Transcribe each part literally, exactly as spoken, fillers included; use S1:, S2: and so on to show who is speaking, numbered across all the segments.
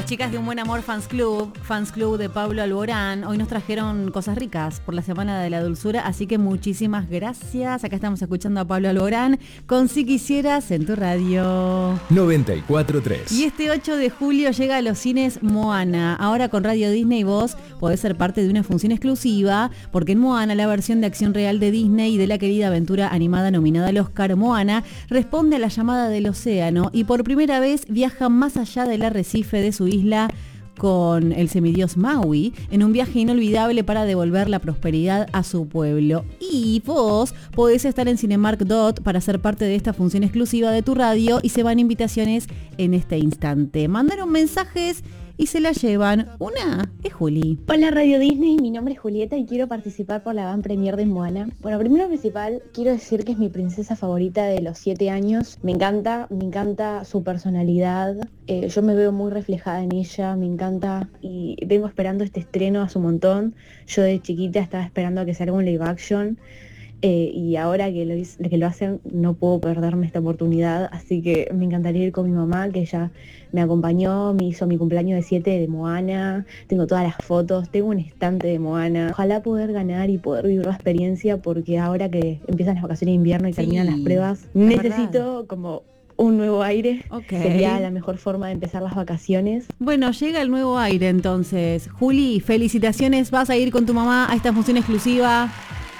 S1: chicas de Un Buen Amor Fans Club, Fans Club de Pablo Alborán. Hoy nos trajeron cosas ricas por la Semana de la Dulzura, así que muchísimas gracias. Acá estamos escuchando a Pablo Alborán con Si Quisieras en tu radio.
S2: noventa y cuatro punto tres.
S1: Y este ocho de julio llega a los cines Moana. Ahora con Radio Disney vos podés ser parte de una función exclusiva, porque en Moana, la versión de acción real de Disney de la querida aventura animada nominada al Oscar, Moana responde a la llamada del océano y por primera vez viaja más allá del arrecife de su isla con el semidios Maui en un viaje inolvidable para devolver la prosperidad a su pueblo. Y vos podés estar en Cinemark Dot para ser parte de esta función exclusiva de tu radio y se van invitaciones en este instante. Mandaron mensajes y se la llevan. Una es Juli.
S3: Hola Radio Disney, mi nombre es Julieta y quiero participar por la van premier de Moana. Bueno, primero principal, quiero decir que es mi princesa favorita de los siete años. Me encanta, me encanta su personalidad. Eh, yo me veo muy reflejada en ella, me encanta y vengo esperando este estreno hace un montón. Yo de chiquita estaba esperando a que salga un live action. Eh, y ahora que lo, que lo hacen no puedo perderme esta oportunidad, así que me encantaría ir con mi mamá, que ella me acompañó, me hizo mi cumpleaños de siete de Moana, tengo todas las fotos, tengo un estante de Moana. Ojalá poder ganar y poder vivir la experiencia, porque ahora que empiezan las vacaciones de invierno y sí, terminan las pruebas, necesito verdad. como un nuevo aire. Okay. Sería la mejor forma de empezar las vacaciones.
S1: Bueno, llega el nuevo aire entonces. Juli, felicitaciones, vas a ir con tu mamá a esta función exclusiva,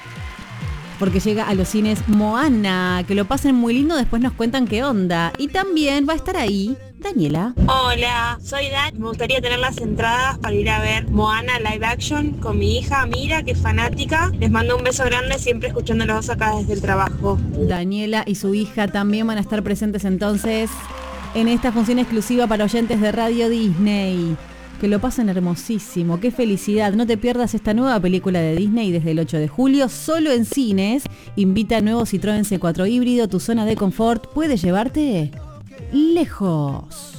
S1: porque llega a los cines Moana. Que lo pasen muy lindo, después nos cuentan qué onda. Y también va a estar ahí Daniela.
S4: Hola, soy Dan. Me gustaría tener las entradas para ir a ver Moana live action con mi hija Mira, que es fanática. Les mando un beso grande, siempre escuchándolos acá desde el trabajo.
S1: Daniela y su hija también van a estar presentes entonces en esta función exclusiva para oyentes de Radio Disney. Que lo pasen hermosísimo, qué felicidad. No te pierdas esta nueva película de Disney desde el ocho de julio, solo en cines. Invita a nuevo Citroën C cuatro híbrido, tu zona de confort puede llevarte lejos.